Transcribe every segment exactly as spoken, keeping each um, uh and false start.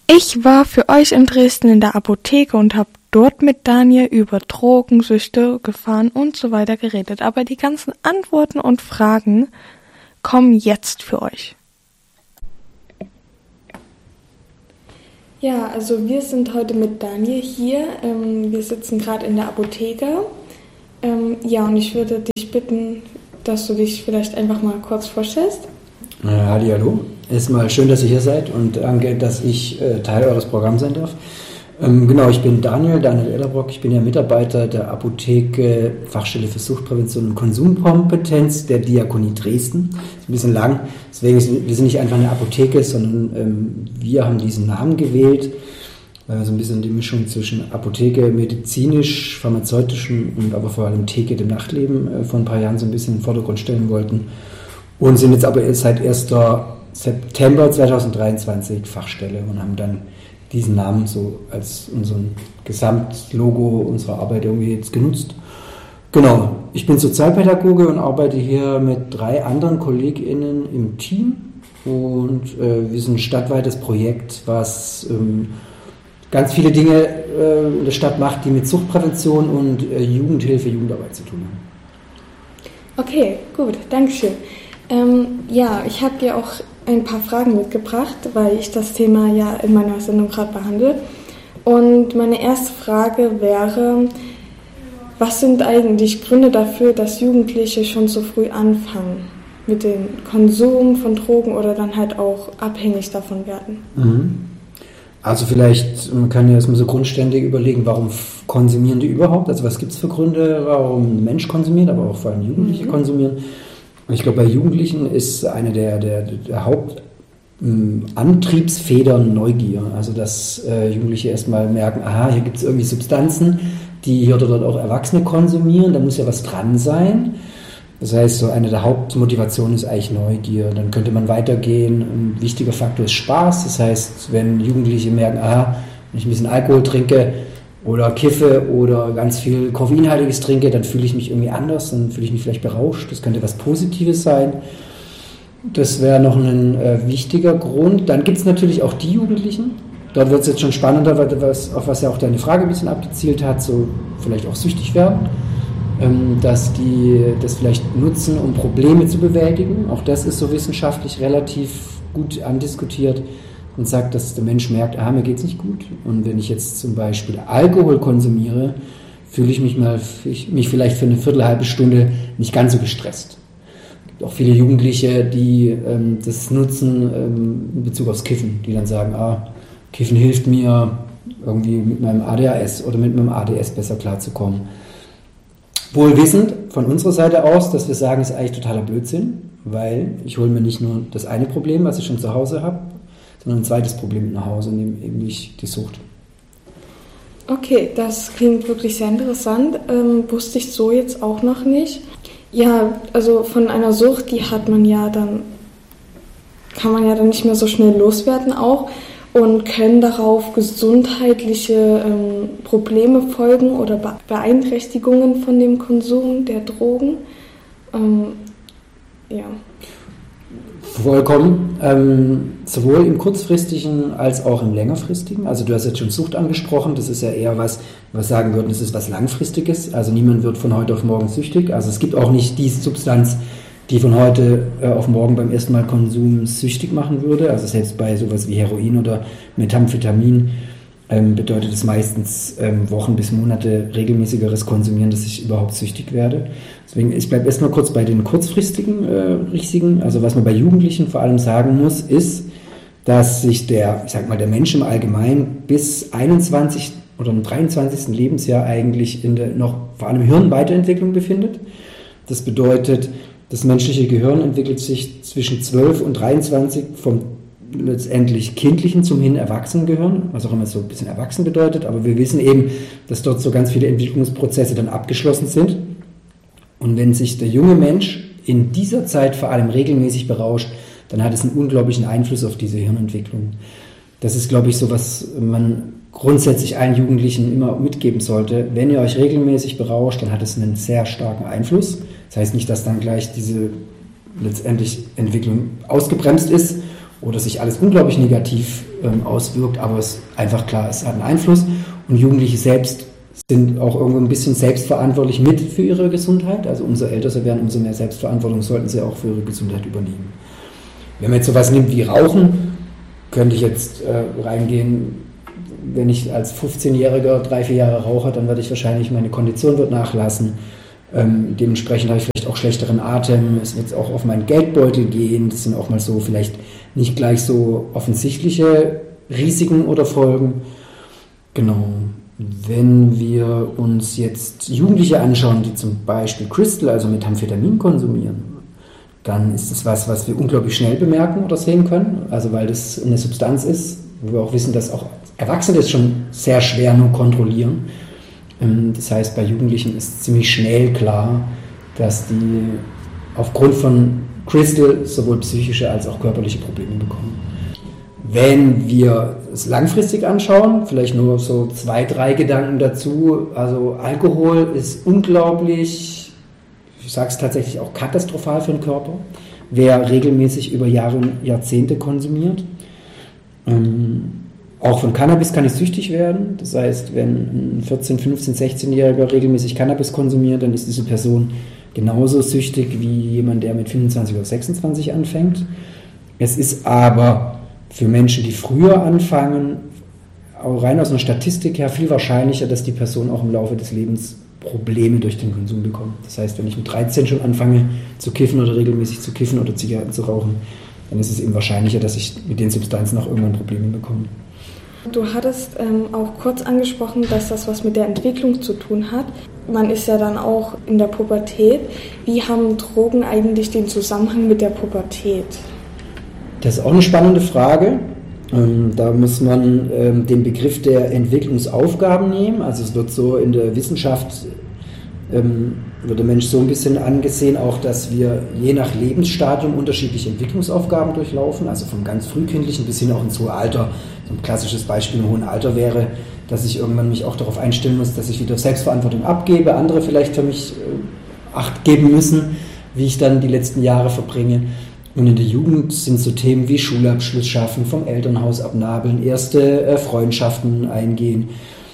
Ich war für euch in Dresden in der Apotheke und habe dort mit Daniel über Drogensüchte, Gefahren und so weiter geredet. Aber die ganzen Antworten und Fragen kommen jetzt für euch. Ja, also wir sind heute mit Daniel hier. Ähm, wir sitzen gerade in der Apotheke. Ähm, ja, und ich würde dich bitten, dass du dich vielleicht einfach mal kurz vorstellst. Äh, halli, hallo. Erstmal schön, dass ihr hier seid und danke, dass ich äh, Teil eures Programms sein darf. Ähm, genau, ich bin Daniel, Daniel Ellerbrock. Ich bin ja Mitarbeiter der Apotheke Fachstelle für Suchtprävention und Konsumkompetenz der Diakonie Dresden. Ist ein bisschen lang, deswegen sind wir sind nicht einfach eine Apotheke, sondern ähm, wir haben diesen Namen gewählt, weil wir so ein bisschen die Mischung zwischen Apotheke, medizinisch, pharmazeutischem und aber vor allem Theke, dem Nachtleben, äh, vor ein paar Jahren so ein bisschen in den Vordergrund stellen wollten. Und sind jetzt aber seit ersten September zweitausenddreiundzwanzig Fachstelle und haben dann diesen Namen so als unseren Gesamtlogo unserer Arbeit irgendwie jetzt genutzt. Genau, ich bin Sozialpädagoge und arbeite hier mit drei anderen KollegInnen im Team und äh, wir sind ein stadtweites Projekt, was ähm, ganz viele Dinge äh, in der Stadt macht, die mit Suchtprävention und äh, Jugendhilfe, Jugendarbeit zu tun haben. Okay, gut, Dankeschön. Ähm, ja, ich habe dir auch ein paar Fragen mitgebracht, weil ich das Thema ja in meiner Sendung gerade behandle. Und meine erste Frage wäre, was sind eigentlich Gründe dafür, dass Jugendliche schon so früh anfangen mit dem Konsum von Drogen oder dann halt auch abhängig davon werden? Mhm. Also vielleicht, man kann ja erstmal so grundständig überlegen, warum konsumieren die überhaupt? Also was gibt es für Gründe, warum ein Mensch konsumiert, aber auch vor allem Jugendliche mhm. konsumieren? Ich glaube, bei Jugendlichen ist eine der, der, der Hauptantriebsfedern Neugier. Also, dass äh, Jugendliche erstmal merken, aha, hier gibt es irgendwie Substanzen, die hier oder dort auch Erwachsene konsumieren, da muss ja was dran sein. Das heißt, so eine der Hauptmotivationen ist eigentlich Neugier. Dann könnte man weitergehen. Ein wichtiger Faktor ist Spaß. Das heißt, wenn Jugendliche merken, aha, wenn ich ein bisschen Alkohol trinke, oder kiffe oder ganz viel Koffeinhaltiges trinke, dann fühle ich mich irgendwie anders, dann fühle ich mich vielleicht berauscht. Das könnte was Positives sein. Das wäre noch ein äh, wichtiger Grund. Dann gibt es natürlich auch die Jugendlichen. Dort wird es jetzt schon spannender, was, auf was ja auch deine Frage ein bisschen abgezielt hat, so vielleicht auch süchtig werden, ähm, dass die das vielleicht nutzen, um Probleme zu bewältigen. Auch das ist so wissenschaftlich relativ gut andiskutiert. Und sagt, dass der Mensch merkt, ah, mir geht's nicht gut. Und wenn ich jetzt zum Beispiel Alkohol konsumiere, fühle ich mich mal, ich, mich vielleicht für eine Viertel, halbe Stunde nicht ganz so gestresst. Es gibt auch viele Jugendliche, die ähm, das nutzen ähm, in Bezug aufs Kiffen, die dann sagen, ah, Kiffen hilft mir, irgendwie mit meinem A D H S oder mit meinem A D S besser klarzukommen. Wohl wissend von unserer Seite aus, dass wir sagen, es ist eigentlich totaler Blödsinn, weil ich hole mir nicht nur das eine Problem, was ich schon zu Hause habe, sondern ein zweites Problem mit nach Hause, nämlich die Sucht. Okay, das klingt wirklich sehr interessant. Ähm, wusste ich so jetzt auch noch nicht. Ja, also von einer Sucht, die hat man ja dann, kann man ja dann nicht mehr so schnell loswerden auch. Und können darauf gesundheitliche ähm, Probleme folgen oder Beeinträchtigungen von dem Konsum der Drogen? Ähm, ja. Vollkommen, ähm, sowohl im kurzfristigen als auch im längerfristigen. Also du hast jetzt schon Sucht angesprochen, das ist ja eher was, was wir sagen würden, das ist was Langfristiges. Also niemand wird von heute auf morgen süchtig. Also es gibt auch nicht die Substanz, die von heute äh, auf morgen beim ersten Mal Konsum süchtig machen würde. Also selbst bei sowas wie Heroin oder Methamphetamin ähm, bedeutet es meistens ähm, Wochen bis Monate regelmäßigeres Konsumieren, dass ich überhaupt süchtig werde. Deswegen, ich bleibe erstmal kurz bei den kurzfristigen äh, richtigen. Also was man bei Jugendlichen vor allem sagen muss, ist, dass sich der, ich sag mal, der Mensch im Allgemeinen bis einundzwanzig oder im dreiundzwanzigsten Lebensjahr eigentlich in der noch vor allem Hirnweiterentwicklung befindet. Das bedeutet, das menschliche Gehirn entwickelt sich zwischen zwölf und dreiundzwanzig vom letztendlich kindlichen zum hin Erwachsenengehirn, was auch immer so ein bisschen erwachsen bedeutet, aber wir wissen eben, dass dort so ganz viele Entwicklungsprozesse dann abgeschlossen sind. Und wenn sich der junge Mensch in dieser Zeit vor allem regelmäßig berauscht, dann hat es einen unglaublichen Einfluss auf diese Hirnentwicklung. Das ist, glaube ich, so, was man grundsätzlich allen Jugendlichen immer mitgeben sollte. Wenn ihr euch regelmäßig berauscht, dann hat es einen sehr starken Einfluss. Das heißt nicht, dass dann gleich diese letztendlich Entwicklung ausgebremst ist oder sich alles unglaublich negativ ähm, auswirkt, aber es einfach klar, es hat einen Einfluss und Jugendliche selbst sind auch irgendwo ein bisschen selbstverantwortlich mit für ihre Gesundheit, also umso älter sie werden, umso mehr Selbstverantwortung sollten sie auch für ihre Gesundheit übernehmen. Wenn man jetzt sowas nimmt wie Rauchen, könnte ich jetzt äh, reingehen, wenn ich als fünfzehnjähriger drei, vier Jahre rauche, dann werde ich wahrscheinlich, meine Kondition wird nachlassen. Ähm, dementsprechend habe ich vielleicht auch schlechteren Atem. Es wird auch auf meinen Geldbeutel gehen. Das sind auch mal so vielleicht nicht gleich so offensichtliche Risiken oder Folgen. Genau. Wenn wir uns jetzt Jugendliche anschauen, die zum Beispiel Crystal, also Methamphetamin konsumieren, dann ist das was, was wir unglaublich schnell bemerken oder sehen können. Also weil das eine Substanz ist, wo wir auch wissen, dass auch Erwachsene das schon sehr schwer nur kontrollieren. Das heißt, bei Jugendlichen ist ziemlich schnell klar, dass die aufgrund von Crystal sowohl psychische als auch körperliche Probleme bekommen. Wenn wir es langfristig anschauen, vielleicht nur so zwei, drei Gedanken dazu. Also Alkohol ist unglaublich, ich sage es tatsächlich auch katastrophal für den Körper, wer regelmäßig über Jahre und Jahrzehnte konsumiert. Ähm, Auch von Cannabis kann ich süchtig werden. Das heißt, wenn ein vierzehn-, fünfzehn-, sechzehnjähriger regelmäßig Cannabis konsumiert, dann ist diese Person genauso süchtig wie jemand, der mit fünfundzwanzig oder sechsundzwanzig anfängt. Es ist aber für Menschen, die früher anfangen, auch rein aus einer Statistik her viel wahrscheinlicher, dass die Person auch im Laufe des Lebens Probleme durch den Konsum bekommt. Das heißt, wenn ich mit dreizehn schon anfange zu kiffen oder regelmäßig zu kiffen oder Zigaretten zu rauchen, dann ist es eben wahrscheinlicher, dass ich mit den Substanzen auch irgendwann Probleme bekomme. Du hattest ähm, auch kurz angesprochen, dass das was mit der Entwicklung zu tun hat. Man ist ja dann auch in der Pubertät. Wie haben Drogen eigentlich den Zusammenhang mit der Pubertät? Das ist auch eine spannende Frage. Ähm, da muss man ähm, den Begriff der Entwicklungsaufgaben nehmen. Also es wird so in der Wissenschaft, ähm, wird der Mensch so ein bisschen angesehen, auch dass wir je nach Lebensstadium unterschiedliche Entwicklungsaufgaben durchlaufen, also vom ganz frühkindlichen bis hin auch ins hohe Alter. So ein klassisches Beispiel im hohen Alter wäre, dass ich irgendwann mich auch darauf einstellen muss, dass ich wieder Selbstverantwortung abgebe, andere vielleicht für mich äh, Acht geben müssen, wie ich dann die letzten Jahre verbringe. Und in der Jugend sind so Themen wie Schulabschluss schaffen, vom Elternhaus abnabeln, erste äh, Freundschaften eingehen.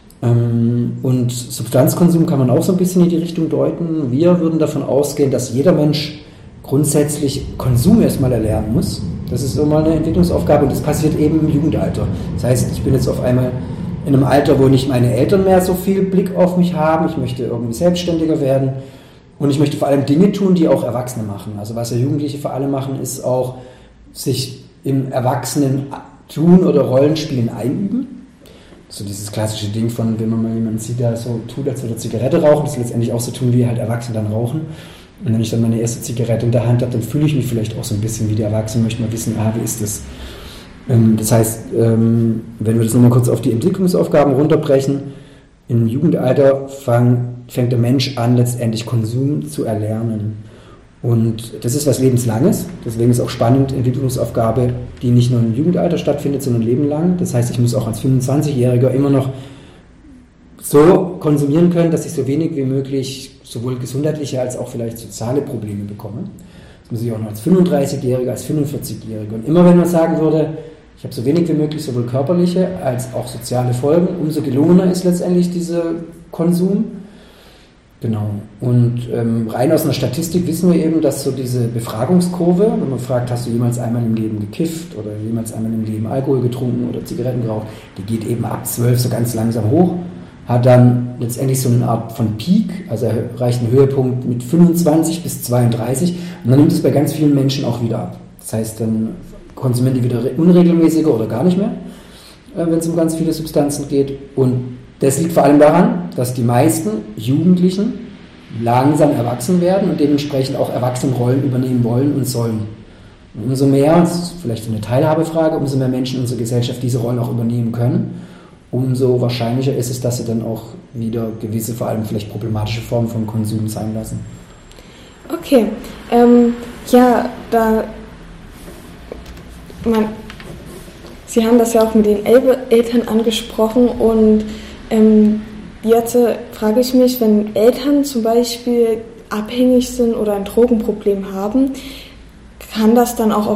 Ähm, und Substanzkonsum kann man auch so ein bisschen in die Richtung deuten. Wir würden davon ausgehen, dass jeder Mensch grundsätzlich Konsum erstmal erlernen muss. Das ist immer eine Entwicklungsaufgabe und das passiert eben im Jugendalter. Das heißt, ich bin jetzt auf einmal in einem Alter, wo nicht meine Eltern mehr so viel Blick auf mich haben. Ich möchte irgendwie selbstständiger werden und ich möchte vor allem Dinge tun, die auch Erwachsene machen. Also was ja Jugendliche vor allem machen, ist auch sich im Erwachsenen-Tun oder Rollenspielen einüben. So dieses klassische Ding von, wenn man mal jemanden sieht, der so tut, als würde er Zigarette rauchen, das letztendlich auch so tun, wie halt Erwachsene dann rauchen. Und wenn ich dann meine erste Zigarette in der Hand habe, dann fühle ich mich vielleicht auch so ein bisschen wie der Erwachsene, möchte mal wissen, ah, wie ist das? Ähm, das heißt, ähm, wenn wir das nochmal kurz auf die Entwicklungsaufgaben runterbrechen, im Jugendalter fang, fängt der Mensch an, letztendlich Konsum zu erlernen. Und das ist was Lebenslanges, deswegen ist auch spannend, Entwicklungsaufgabe, die nicht nur im Jugendalter stattfindet, sondern ein Leben lang. Das heißt, ich muss auch als fünfundzwanzigjähriger immer noch so konsumieren können, dass ich so wenig wie möglich sowohl gesundheitliche als auch vielleicht soziale Probleme bekomme. Das muss ich auch noch als fünfunddreißigjähriger, als fünfundvierzigjähriger. Und immer wenn man sagen würde, ich habe so wenig wie möglich sowohl körperliche als auch soziale Folgen, umso gelungener ist letztendlich dieser Konsum. Genau. Und ähm, rein aus einer Statistik wissen wir eben, dass so diese Befragungskurve, wenn man fragt, hast du jemals einmal im Leben gekifft oder jemals einmal im Leben Alkohol getrunken oder Zigaretten geraucht, die geht eben ab zwölf so ganz langsam hoch, hat dann letztendlich so eine Art von Peak, also erreicht einen Höhepunkt mit fünfundzwanzig bis zweiunddreißig und dann nimmt es bei ganz vielen Menschen auch wieder ab. Das heißt, dann konsumieren die wieder unregelmäßiger oder gar nicht mehr, wenn es um ganz viele Substanzen geht. Und das liegt vor allem daran, dass die meisten Jugendlichen langsam erwachsen werden und dementsprechend auch Erwachsenenrollen übernehmen wollen und sollen. Und umso mehr, das ist vielleicht so eine Teilhabefrage, umso mehr Menschen in unserer Gesellschaft diese Rollen auch übernehmen können, umso wahrscheinlicher ist es, dass sie dann auch wieder gewisse, vor allem vielleicht problematische Formen von Konsum sein lassen. Okay, ähm, ja, da, man, Sie haben das ja auch mit den El- Eltern angesprochen und ähm, jetzt äh, frage ich mich, wenn Eltern zum Beispiel abhängig sind oder ein Drogenproblem haben, kann das dann auch auf die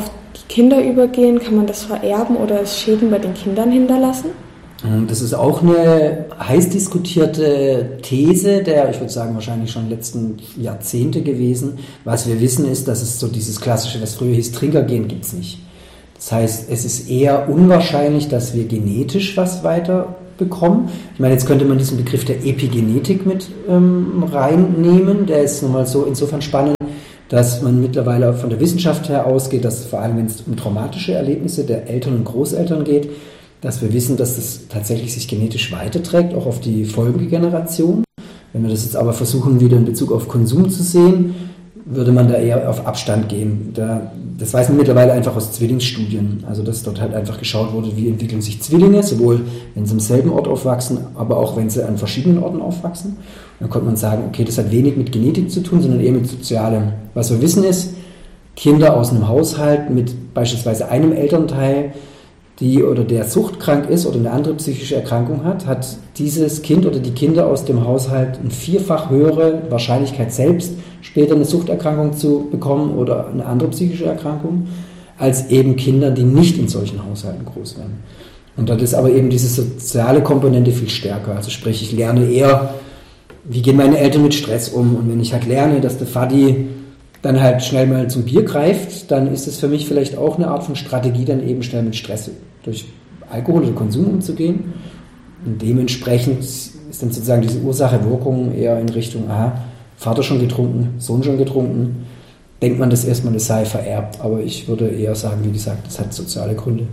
Kinder übergehen? Kann man das vererben oder ist Schäden bei den Kindern hinterlassen? Das ist auch eine heiß diskutierte These der, ich würde sagen, wahrscheinlich schon letzten Jahrzehnte gewesen. Was wir wissen ist, dass es so dieses klassische, was früher hieß, Trinkergen, gibt es nicht. Das heißt, es ist eher unwahrscheinlich, dass wir genetisch was weiter bekommen. Ich meine, jetzt könnte man diesen Begriff der Epigenetik mit ähm, reinnehmen. Der ist nun mal so insofern spannend, dass man mittlerweile von der Wissenschaft her ausgeht, dass vor allem, wenn es um traumatische Erlebnisse der Eltern und Großeltern geht, dass wir wissen, dass das tatsächlich sich genetisch weiterträgt, auch auf die Folgegeneration. Wenn wir das jetzt aber versuchen, wieder in Bezug auf Konsum zu sehen, würde man da eher auf Abstand gehen. Da, das weiß man mittlerweile einfach aus Zwillingsstudien. Also dass dort halt einfach geschaut wurde, wie entwickeln sich Zwillinge, sowohl wenn sie am selben Ort aufwachsen, aber auch wenn sie an verschiedenen Orten aufwachsen. Dann konnte man sagen, okay, das hat wenig mit Genetik zu tun, sondern eher mit Sozialem. Was wir wissen ist, Kinder aus einem Haushalt mit beispielsweise einem Elternteil, die oder der suchtkrank ist oder eine andere psychische Erkrankung hat, hat dieses Kind oder die Kinder aus dem Haushalt eine vierfach höhere Wahrscheinlichkeit, selbst später eine Suchterkrankung zu bekommen oder eine andere psychische Erkrankung, als eben Kinder, die nicht in solchen Haushalten groß werden. Und dort ist aber eben diese soziale Komponente viel stärker. Also sprich, ich lerne eher, wie gehen meine Eltern mit Stress um? Und wenn ich halt lerne, dass der Vati dann halt schnell mal zum Bier greift, dann ist es für mich vielleicht auch eine Art von Strategie, dann eben schnell mit Stress durch Alkohol oder Konsum umzugehen. Und dementsprechend ist dann sozusagen diese Ursache-Wirkung eher in Richtung, aha, Vater schon getrunken, Sohn schon getrunken, denkt man das erstmal, das sei vererbt. Aber ich würde eher sagen, wie gesagt, das hat soziale Gründe.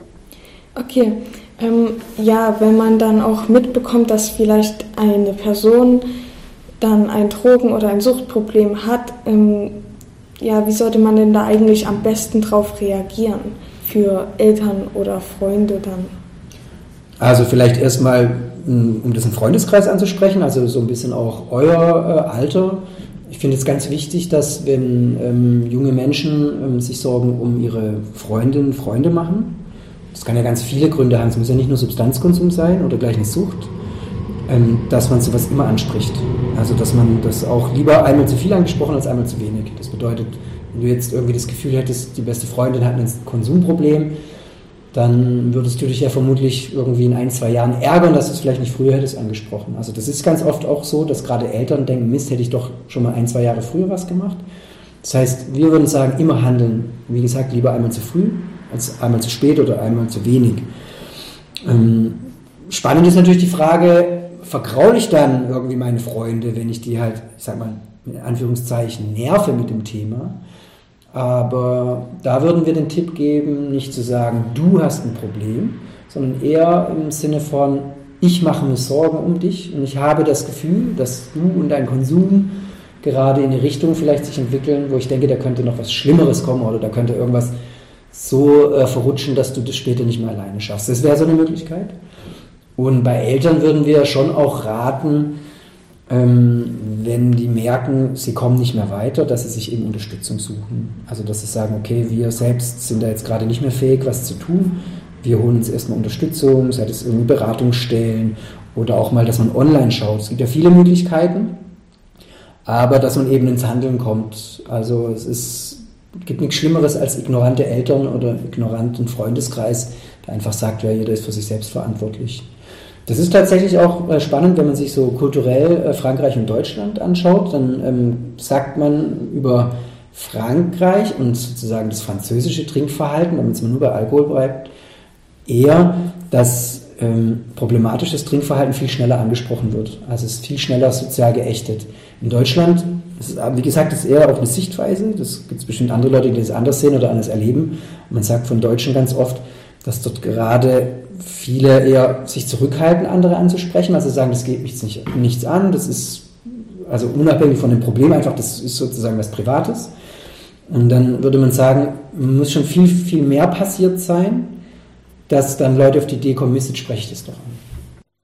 Okay, ähm, ja, wenn man dann auch mitbekommt, dass vielleicht eine Person dann ein Drogen- oder ein Suchtproblem hat, ähm, ja, wie sollte man denn da eigentlich am besten drauf reagieren für Eltern oder Freunde dann? Also vielleicht erstmal, um das im Freundeskreis anzusprechen, also so ein bisschen auch euer äh, Alter. Ich finde es ganz wichtig, dass wenn ähm, junge Menschen ähm, sich Sorgen um ihre Freundinnen, Freunde machen, das kann ja ganz viele Gründe haben, es muss ja nicht nur Substanzkonsum sein oder gleich eine Sucht, ähm, dass man sowas immer anspricht. Also dass man das auch lieber einmal zu viel angesprochen als einmal zu wenig. Das bedeutet, wenn du jetzt irgendwie das Gefühl hättest, die beste Freundin hat ein Konsumproblem, dann würdest du dich ja vermutlich irgendwie in ein, zwei Jahren ärgern, dass du es vielleicht nicht früher hättest angesprochen. Also das ist ganz oft auch so, dass gerade Eltern denken, Mist, hätte ich doch schon mal ein, zwei Jahre früher was gemacht. Das heißt, wir würden sagen, immer handeln. Wie gesagt, lieber einmal zu früh als einmal zu spät oder einmal zu wenig. Ähm, spannend ist natürlich die Frage, vergraule ich dann irgendwie meine Freunde, wenn ich die halt, ich sag mal, in Anführungszeichen nerve mit dem Thema. Aber da würden wir den Tipp geben, nicht zu sagen, du hast ein Problem, sondern eher im Sinne von, ich mache mir Sorgen um dich und ich habe das Gefühl, dass du und dein Konsum gerade in die Richtung vielleicht sich entwickeln, wo ich denke, da könnte noch was Schlimmeres kommen oder da könnte irgendwas so äh, verrutschen, dass du das später nicht mehr alleine schaffst. Das wäre so eine Möglichkeit. Und bei Eltern würden wir schon auch raten, ähm, wenn die merken, sie kommen nicht mehr weiter, dass sie sich eben Unterstützung suchen. Also dass sie sagen, okay, wir selbst sind da jetzt gerade nicht mehr fähig, was zu tun. Wir holen uns erstmal Unterstützung, sei das irgendwie Beratungsstellen oder auch mal, dass man online schaut. Es gibt ja viele Möglichkeiten, aber dass man eben ins Handeln kommt. Also es ist, gibt nichts Schlimmeres als ignorante Eltern oder ignoranten Freundeskreis, der einfach sagt, ja, jeder ist für sich selbst verantwortlich. Das ist tatsächlich auch äh, spannend, wenn man sich so kulturell äh, Frankreich und Deutschland anschaut, dann ähm, sagt man über Frankreich und sozusagen das französische Trinkverhalten, damit man nur bei Alkohol bleibt, eher, dass ähm, problematisches Trinkverhalten viel schneller angesprochen wird. Also es ist viel schneller sozial geächtet. In Deutschland, das ist, wie gesagt, das ist eher auch eine Sichtweise, das gibt es bestimmt andere Leute, die das anders sehen oder anders erleben. Und man sagt von Deutschen ganz oft, dass dort gerade viele eher sich zurückhalten, andere anzusprechen, also sagen, das geht mich nicht, nichts an, das ist also unabhängig von dem Problem, einfach das ist sozusagen was Privates. Und dann würde man sagen, muss schon viel, viel mehr passiert sein, dass dann Leute auf die Idee kommen, Mist, jetzt spreche ich das doch an.